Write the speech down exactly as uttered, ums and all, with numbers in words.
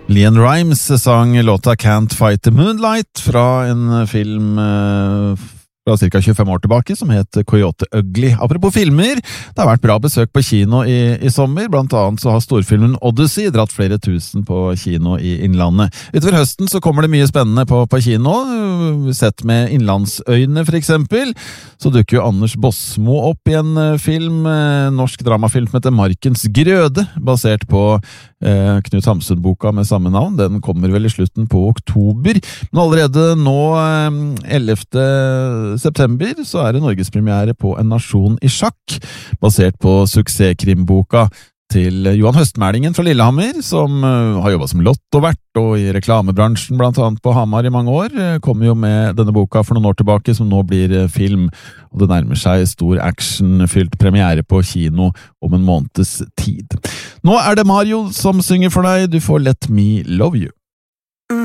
Leanne Rimes sang låta Can't Fight the Moonlight fra en film eh, fra cirka tjuefem år tilbake, som het Coyote Ugly. Apropos filmer, det har vært bra besøk på kino i, i sommer, blant annet så har storfilmen Odyssey dratt flere tusen på kino i Innlandet. Utover høsten så kommer det mye spennende på, på kino, sett med Innlandsøyne for eksempel, så dukker jo Anders Bosmo opp i en film, norsk dramafilm som heter Markens Grøde, basert på eh, Knut Hamsun-boka med samme navn. Den kommer vel i slutten på oktober, men allerede nå eh, ellevte september så er det norgespremiere på En nasjon i sjakk, basert på suksesskrimboka til Johan Høstmælingen fra Lillehammer, som uh, har jobbet som lottovert og i reklamebransjen blant annet på Hamar i mange år, uh, kom jo med denne boka for noen år tilbake, som nå blir uh, film, og det nærmer seg stor action-fylt premiere på kino om en måneds tid. Nå er det Mario som synger for deg, du får Let Me Love You.